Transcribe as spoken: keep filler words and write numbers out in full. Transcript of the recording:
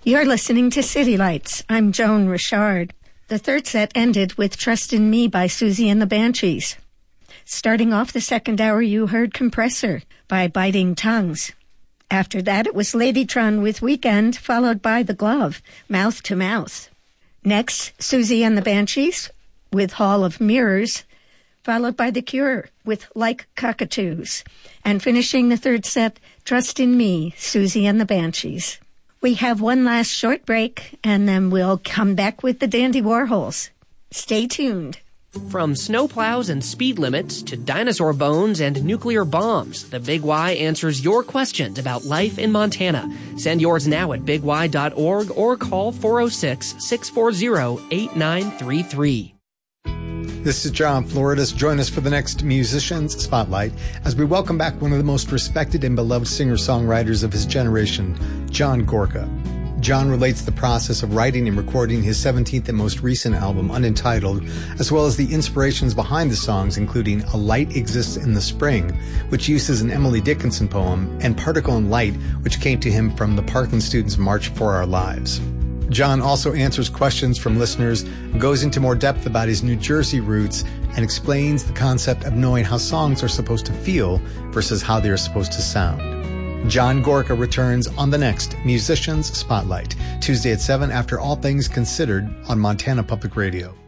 You're listening to City Lights. I'm Joan Richard. The third set ended with Trust in Me by Susie and the Banshees. Starting off the second hour, you heard Compressor by Biting Tongues. After that, it was Ladytron with Weekend, followed by The Glove, Mouth to Mouth. Next, Susie and the Banshees with Hall of Mirrors, followed by The Cure with Like Cockatoos. And finishing the third set, Trust in Me, Susie and the Banshees. We have one last short break, and then we'll come back with the Dandy Warhols. Stay tuned. From snowplows and speed limits to dinosaur bones and nuclear bombs, the Big Y answers your questions about life in Montana. Send yours now at big y dot org or call four oh six, six four zero, eight nine three three. This is John Floridas. Join us for the next Musicians Spotlight as we welcome back one of the most respected and beloved singer-songwriters of his generation, John Gorka. John relates the process of writing and recording his seventeenth and most recent album, Unentitled, as well as the inspirations behind the songs, including A Light Exists in the Spring, which uses an Emily Dickinson poem, and Particle and Light, which came to him from the Parkland Students' March for Our Lives. John also answers questions from listeners, goes into more depth about his New Jersey roots, and explains the concept of knowing how songs are supposed to feel versus how they are supposed to sound. John Gorka returns on the next Musicians Spotlight, Tuesday at seven after All Things Considered on Montana Public Radio.